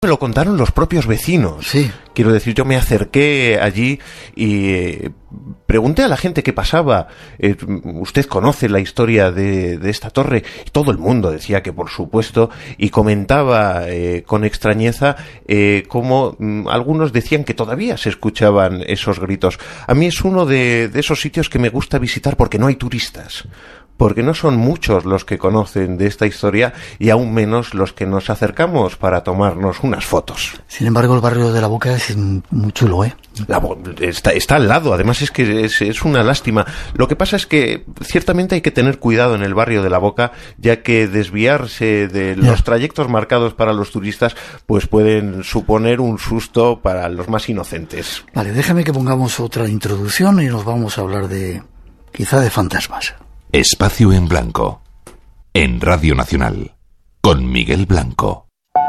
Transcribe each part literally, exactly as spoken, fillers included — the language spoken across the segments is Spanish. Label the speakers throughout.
Speaker 1: Me lo contaron los propios vecinos.
Speaker 2: Sí.
Speaker 1: Quiero decir, yo me acerqué allí y eh, pregunté a la gente qué pasaba. Eh, ¿Usted conoce la historia de, de esta torre? Y todo el mundo decía que por supuesto, y comentaba eh, con extrañeza eh, cómo mm, algunos decían que todavía se escuchaban esos gritos. A mí es uno de, de esos sitios que me gusta visitar porque no hay turistas. Porque no son muchos los que conocen de esta historia y aún menos los que nos acercamos para tomarnos unas fotos.
Speaker 2: Sin embargo, el barrio de La Boca es muy chulo, ¿eh?
Speaker 1: La, está, está al lado, además es que es, es una lástima. Lo que pasa es que ciertamente hay que tener cuidado en el barrio de La Boca, ya que desviarse de los yeah. trayectos marcados para los turistas pues pueden suponer un susto para los más inocentes.
Speaker 2: Vale, déjame que pongamos otra introducción y nos vamos a hablar de, quizá de fantasmas.
Speaker 3: Espacio en Blanco, en Radio Nacional, con Miguel Blanco.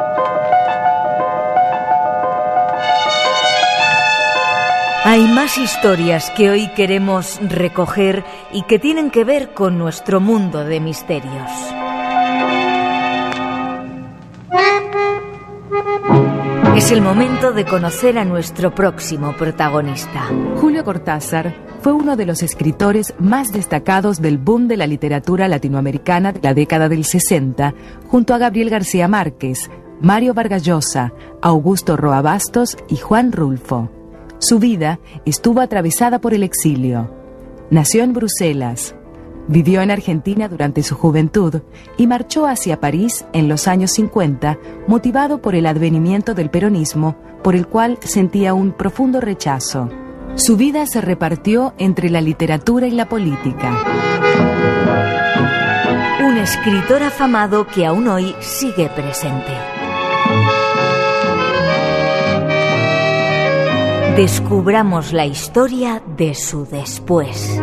Speaker 4: Hay más historias que hoy queremos recoger y que tienen que ver con nuestro mundo de misterios. Es el momento de conocer a nuestro próximo protagonista.
Speaker 5: Julio Cortázar fue uno de los escritores más destacados del boom de la literatura latinoamericana de la década del sesenta, junto a Gabriel García Márquez, Mario Vargas Llosa, Augusto Roa Bastos y Juan Rulfo. Su vida estuvo atravesada por el exilio. Nació en Bruselas, vivió en Argentina durante su juventud y marchó hacia París en los años cincuenta, motivado por el advenimiento del peronismo, por el cual sentía un profundo rechazo. Su vida se repartió entre la literatura y la política.
Speaker 4: Un escritor afamado que aún hoy sigue presente. Descubramos la historia de su después.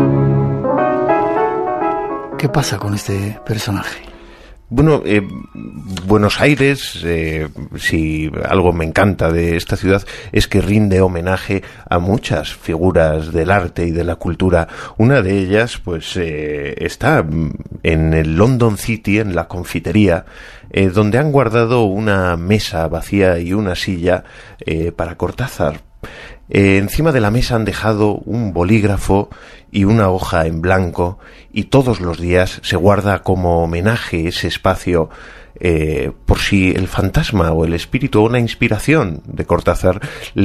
Speaker 2: ¿Qué pasa con este personaje?
Speaker 1: Bueno, eh, Buenos Aires, eh, si algo me encanta de esta ciudad, es que rinde homenaje a muchas figuras del arte y de la cultura. Una de ellas, pues, eh, está en el London City, en la confitería, eh, donde han guardado una mesa vacía y una silla eh, para Cortázar. Eh, encima de la mesa han dejado un bolígrafo y una hoja en blanco, y todos los días se guarda como homenaje ese espacio eh, por si el fantasma o el espíritu o una inspiración de Cortázar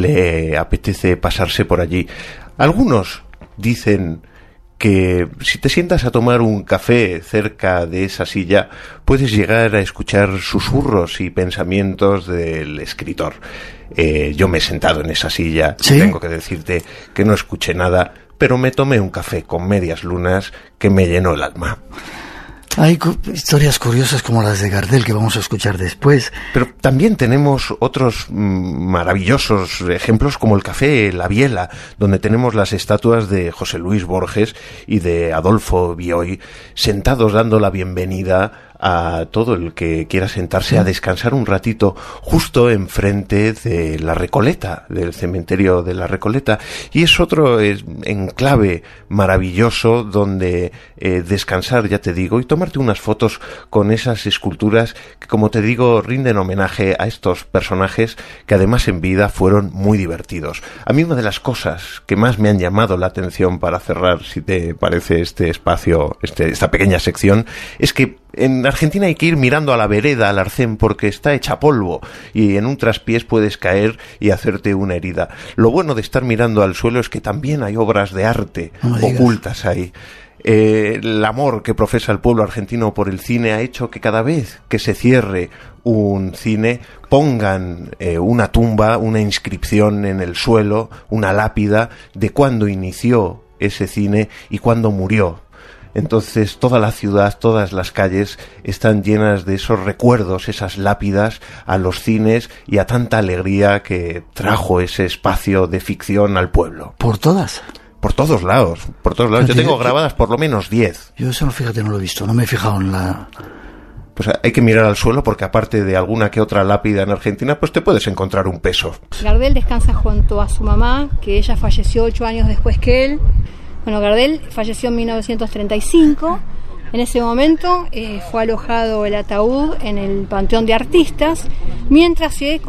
Speaker 1: le apetece pasarse por allí. Algunos dicen que si te sientas a tomar un café cerca de esa silla, puedes llegar a escuchar susurros y pensamientos del escritor. Eh, yo me he sentado en esa silla, ¿sí? Tengo que decirte que no escuché nada, pero me tomé un café con medias lunas que me llenó el alma.
Speaker 2: Hay cu- historias curiosas como las de Gardel que vamos a escuchar después.
Speaker 1: Pero también tenemos otros mmm, maravillosos ejemplos como el Café La Biela, donde tenemos las estatuas de José Luis Borges y de Adolfo Bioy sentados dando la bienvenida a todo el que quiera sentarse a descansar un ratito justo enfrente de la Recoleta, del cementerio de la Recoleta. Y es otro es, enclave maravilloso donde eh, descansar, ya te digo, y tomarte unas fotos con esas esculturas que, como te digo, rinden homenaje a estos personajes que además en vida fueron muy divertidos. A mí una de las cosas que más me han llamado la atención, para cerrar, si te parece, este espacio, este, esta pequeña sección, es que en Argentina hay que ir mirando a la vereda, al arcén, porque está hecha polvo y en un traspiés puedes caer y hacerte una herida. Lo bueno de estar mirando al suelo es que también hay obras de arte no ocultas ahí. Eh, el amor que profesa el pueblo argentino por el cine ha hecho que cada vez que se cierre un cine pongan eh, una tumba, una inscripción en el suelo, una lápida de cuándo inició ese cine y cuándo murió. Entonces toda la ciudad, todas las calles están llenas de esos recuerdos, esas lápidas a los cines y a tanta alegría que trajo ese espacio de ficción al pueblo.
Speaker 2: ¿Por todas?
Speaker 1: Por todos lados, por todos lados. Yo tengo grabadas por lo menos diez.
Speaker 2: Yo eso no, fíjate, no lo he visto, no me he fijado en la...
Speaker 1: Pues hay que mirar al suelo porque aparte de alguna que otra lápida en Argentina, pues te puedes encontrar un peso.
Speaker 6: Gardel descansa junto a su mamá, que ella falleció ocho años después que él. Bueno, Gardel falleció en mil novecientos treinta y cinco En ese momento eh, fue alojado el ataúd en el Panteón de Artistas, mientras se